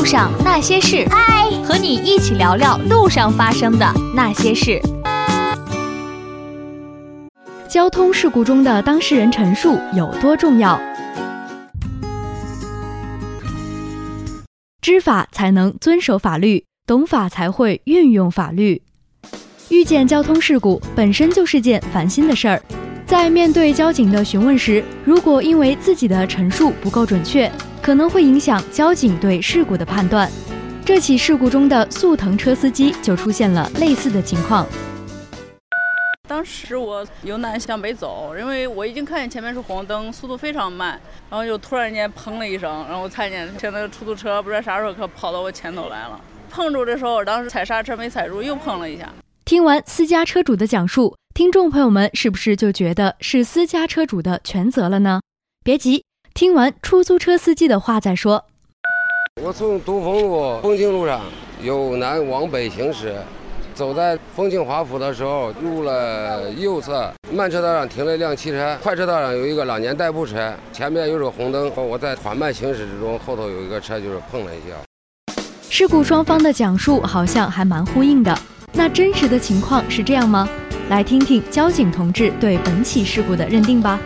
路上那些事，嗨，和你一起聊聊路上发生的那些事。 交通事故中的当事人陈述有多重要？知法才能遵守法律，懂法才会运用法律。遇见交通事故本身就是件烦心的事儿，在面对交警的询问时，如果因为自己的陈述不够准确，可能会影响交警对事故的判断。这起事故中的速腾车司机就出现了类似的情况。 当时我由南向北走，因为我已经看见前面是红灯，速度非常慢，然后就突然间砰了一声，然后我看见现在出租车不知道啥时候可跑到我前头来了，碰住的时候我当时踩刹车没踩住，又碰了一下。 听完私家车主的讲述，听众朋友们是不是就觉得是私家车主的全责了呢？别急，听完出租车司机的话再说。 我从东风路丰庆路上由南往北行驶，走在丰庆华府的时候，入了右侧慢车道上停了一辆汽车，快车道上有一个老年代步车，前面又是红灯，我在缓慢行驶之中，后头有一个车就是碰了一下。 事故双方的讲述好像还蛮呼应的，那真实的情况是这样吗？来听听交警同志对本起事故的认定吧。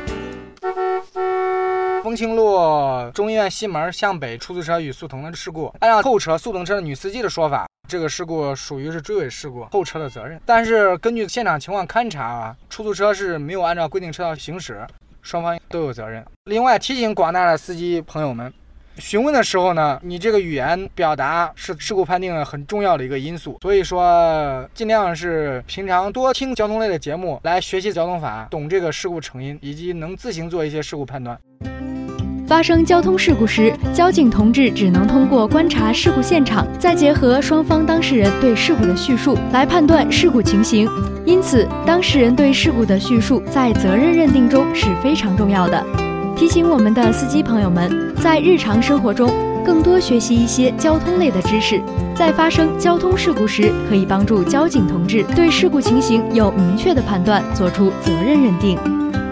丰庆路中医院西门向北出租车与速腾的事故，按照后车速腾车的女司机的说法，这个事故属于是追尾事故，后车的责任。但是根据现场情况勘查，出租车是没有按照规定车道行驶，双方都有责任。另外提醒广大的司机朋友们，询问的时候呢，你这个语言表达是事故判定很重要的一个因素，所以说尽量是平常多听交通类的节目，来学习交通法，懂这个事故成因，以及能自行做一些事故判断。 发生交通事故时，交警同志只能通过观察事故现场，再结合双方当事人对事故的叙述来判断事故情形。因此，当事人对事故的叙述在责任认定中是非常重要的。提醒我们的司机朋友们，在日常生活中更多学习一些交通类的知识，在发生交通事故时，可以帮助交警同志对事故情形有明确的判断，做出责任认定。